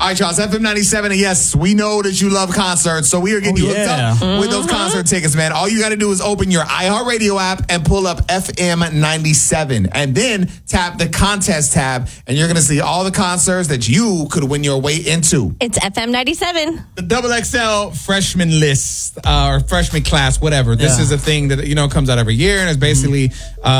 All right, y'all. It's FM 97. And yes, we know that you love concerts. So we are getting you hooked up with those concert tickets, man. All you got to do is open your iHeartRadio app and pull up FM 97. And then tap the contest tab. And you're going to see all the concerts that you could win your way into. It's FM 97. The XXL freshman list or freshman class, whatever. This is a thing that, comes out every year. And it's basically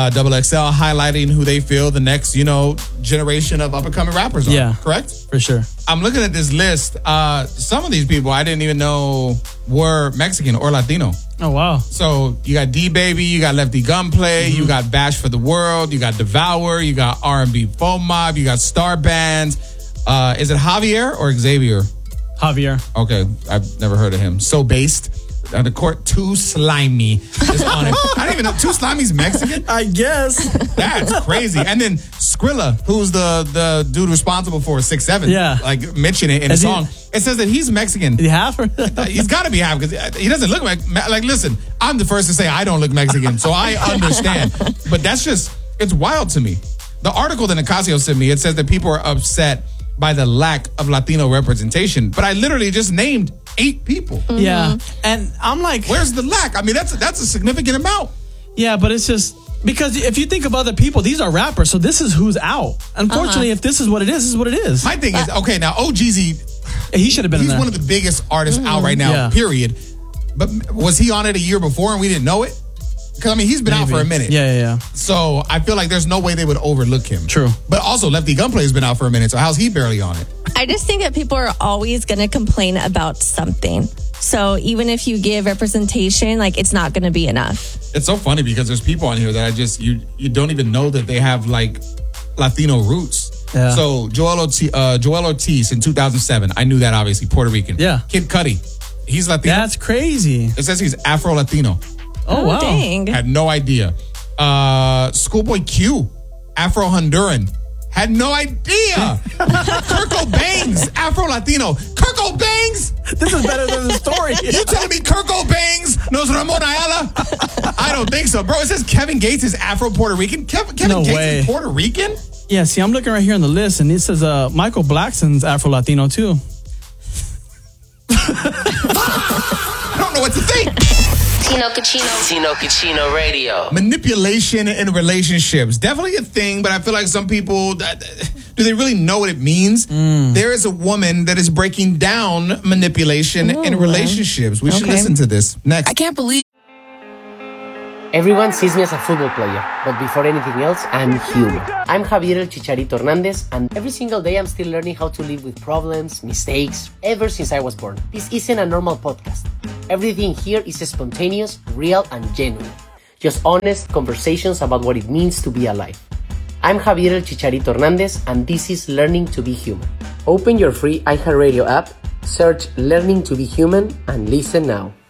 XXL highlighting who they feel the next, generation of up-and-coming rappers are. Yeah. Correct? For sure. I'm looking at this list. Some of these people I didn't even know were Mexican or Latino. Oh, wow. So you got D-Baby, you got Lefty Gunplay, you got Bash for the World, you got Devour, you got R&B Foam Mob, you got Star Bands. Is it Javier or Xavier? Javier. Okay, I've never heard of him. So Based. The court, Too Slimy is on it. I didn't even know Too Slimy's Mexican. I guess. That's crazy. And then Skrilla, who's the dude responsible for 6'7", like mention it in the song. It says that he's Mexican. Half? He's got to be half because he doesn't look like. Listen, I'm the first to say I don't look Mexican, so I understand. But that's it's wild to me. The article that Nicasio sent me, it says that people are upset by the lack of Latino representation. But I literally just named 8 people. Mm-hmm. Yeah. And I'm like, where's the lack? I mean, that's a significant amount. Yeah, but it's just because if you think of other people, these are rappers, so this is who's out. Unfortunately, if this is what it is, this is what it is. My thing is, okay, now OGZ, he should have been in there. He's one of the biggest artists out right now, period. But was he on it a year before and we didn't know it? Because, I mean, he's been out for a minute. Yeah. So I feel like there's no way they would overlook him. True. But also, Lefty Gunplay has been out for a minute, so how's he barely on it? I just think that people are always going to complain about something. So even if you give representation, like, it's not going to be enough. It's so funny because there's people on here that you don't even know that they have, like, Latino roots. Yeah. So Joel Ortiz in 2007, I knew that, obviously, Puerto Rican. Yeah. Kid Cudi, he's Latino. That's crazy. It says he's Afro-Latino. Oh, wow. Dang. Had no idea. Schoolboy Q, Afro-Honduran. Had no idea. Kirko Bangs, Afro-Latino. Kirko Bangs? This is better than the story. You telling me Kirko Bangs knows Ramon Ayala? I don't think so, bro. It says Kevin Gates is Afro-Puerto Rican. Kevin Gates is Puerto Rican? Yeah, see, I'm looking right here on the list, and it says Michael Blackson's Afro-Latino, too. I don't know what to think. Tino Cucino Radio. Manipulation in relationships. Definitely a thing, but I feel like some people, do they really know what it means? There is a woman that is breaking down manipulation in relationships. We should listen to this next. I can't believe. Everyone sees me as a football player, but before anything else, I'm human. I'm Javier El Chicharito Hernandez, and every single day I'm still learning how to live with problems, mistakes, ever since I was born. This isn't a normal podcast. Everything here is spontaneous, real, and genuine. Just honest conversations about what it means to be alive. I'm Javier El Chicharito Hernandez, and this is Learning to be Human. Open your free iHeartRadio app, search Learning to be Human, and listen now.